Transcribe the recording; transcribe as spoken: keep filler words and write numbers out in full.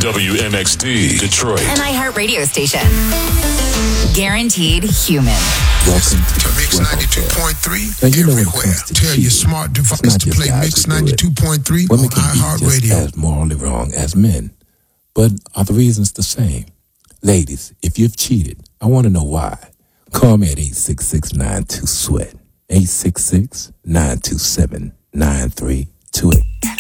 W M X D, Detroit. An iHeartRadio station. Guaranteed human. Welcome to Mix ninety-two point three everywhere. Tell your smart device to play Mix ninety-two point three on iHeartRadio. As morally wrong as men, but are the reasons the same? Ladies, if you've cheated, I want to know why. Call me at eight six six, nine two, S W E A T. eight six six, nine two seven, nine three two eight.